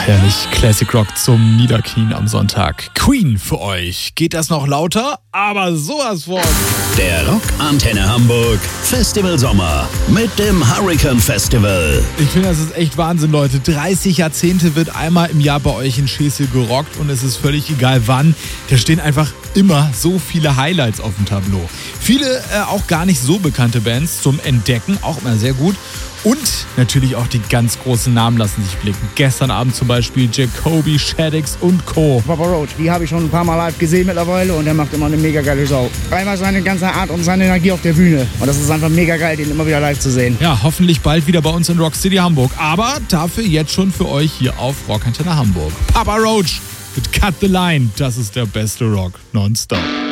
herrlich. Classic Rock zum Niederknien am Sonntag. Queen für euch. Geht das noch lauter? Aber sowas von. Der Rock Antenne Hamburg Festival Sommer mit dem Hurricane Festival. Ich finde, das ist echt Wahnsinn, Leute. 30 Jahrzehnte wird einmal im Jahr bei euch in Schesel gerockt und es ist völlig egal wann. Da stehen einfach immer so viele Highlights auf dem Tableau. Viele auch gar nicht so bekannte Bands zum Entdecken, auch immer sehr gut. Und natürlich auch die ganz großen Namen lassen sich blicken. Gestern Abend zum Beispiel Jacoby, Shaddix und Co. Papa Roach, die habe ich schon ein paar Mal live gesehen mittlerweile und der macht immer eine mega geile Sau. Einmal seine ganze Art und seine Energie auf der Bühne. Und das ist einfach mega geil, den immer wieder live zu sehen. Ja, hoffentlich bald wieder bei uns in Rock City Hamburg. Aber dafür jetzt schon für euch hier auf Rock Antenne Hamburg. Papa Roach mit Cut the Line. Das ist der beste Rock nonstop.